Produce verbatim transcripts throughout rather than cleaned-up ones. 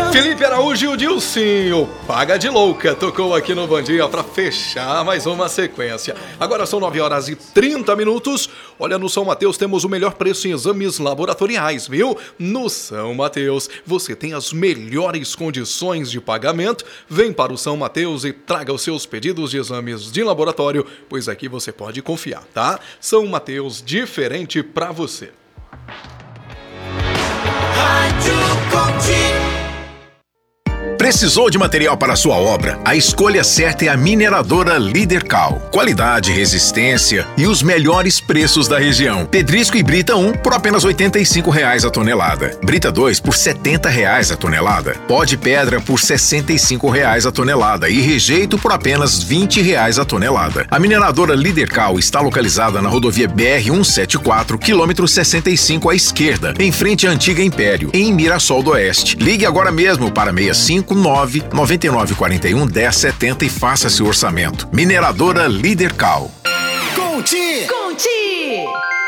Felipe Araújo e o Dilcinho, Paga de Louca, tocou aqui no Bom Dia pra fechar mais uma sequência. Agora são nove horas e trinta minutos. Olha, no São Mateus temos o melhor preço em exames laboratoriais, viu? No São Mateus você tem as melhores condições de pagamento. Vem para o São Mateus e traga os seus pedidos de exames de laboratório, pois aqui você pode confiar, tá? São Mateus, diferente pra você. Precisou de material para sua obra? A escolha certa é a mineradora Lidercal. Qualidade, resistência e os melhores preços da região. Pedrisco e brita um por apenas oitenta e cinco reais a tonelada. Brita dois por setenta reais a tonelada. Pó de pedra por sessenta e cinco reais a tonelada e rejeito por apenas vinte reais a tonelada. A mineradora Lidercal está localizada na rodovia B R cento e setenta e quatro, quilômetro sessenta e cinco à esquerda, em frente à Antiga Império, em Mirassol do Oeste. Ligue agora mesmo para seis cinco nove nove nove quatro um um zero setenta e faça seu orçamento. Mineradora Lidercal. Conti! Conti!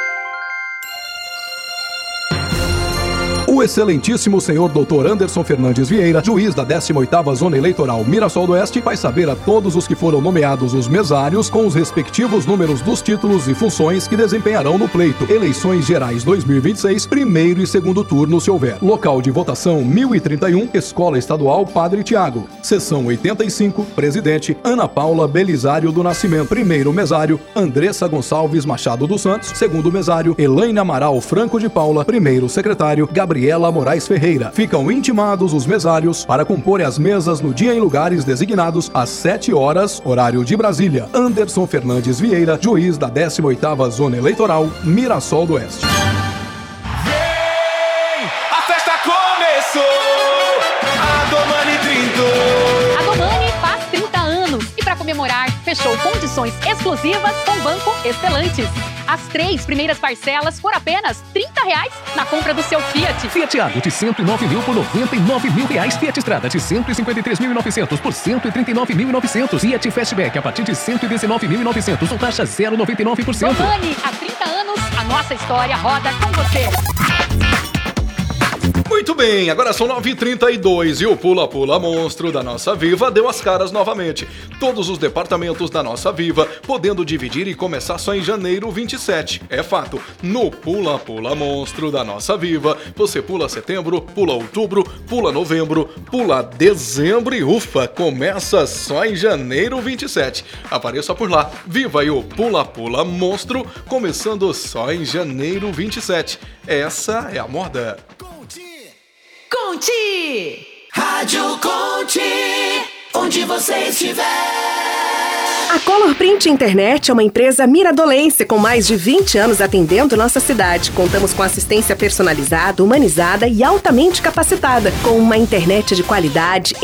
O excelentíssimo senhor doutor Anderson Fernandes Vieira, juiz da décima oitava Zona Eleitoral Mirassol do Oeste, vai saber a todos os que foram nomeados os mesários com os respectivos números dos títulos e funções que desempenharão no pleito. Eleições Gerais dois mil e vinte e seis, primeiro e segundo turno se houver. Local de votação mil e trinta e um, Escola Estadual Padre Tiago. Seção oitenta e cinco, Presidente Ana Paula Belisário do Nascimento. Primeiro mesário, Andressa Gonçalves Machado dos Santos. Segundo mesário, Elaine Amaral Franco de Paula. Primeiro secretário, Gabriel Gabriela Moraes Ferreira. Ficam intimados os mesários para compor as mesas no dia em lugares designados às sete horas, horário de Brasília. Anderson Fernandes Vieira, juiz da décima oitava Zona Eleitoral, Mirassol do Oeste. Vem! A festa começou! A Domani trintou! A Domani faz trinta anos e para comemorar, fechou condições exclusivas com o Banco Estelantes. As três primeiras parcelas por apenas trinta reais na compra do seu Fiat. Fiat Argo de cento e nove mil por noventa e nove mil reais. Fiat Strada de cento e cinquenta e três mil e novecentos por cento e trinta e nove mil e novecentos. Fiat Fastback a partir de cento e dezenove mil e novecentos ou taxa zero vírgula noventa e nove por cento. Domani, há trinta anos, a nossa história roda com você. Muito bem, agora são nove e trinta e dois e o Pula Pula Monstro da Nossa Viva deu as caras novamente. Todos os departamentos da Nossa Viva podendo dividir e começar só em janeiro vinte e sete. É fato, no Pula Pula Monstro da Nossa Viva, você pula setembro, pula outubro, pula novembro, pula dezembro e ufa, começa só em janeiro vinte e sete. Apareça por lá, viva aí o Pula Pula Monstro, começando só em janeiro vinte e sete. Essa é a moda. Conti! Rádio Conti, onde você estiver. A Color Print Internet é uma empresa miradolense com mais de vinte anos atendendo nossa cidade. Contamos com assistência personalizada, humanizada e altamente capacitada, com uma internet de qualidade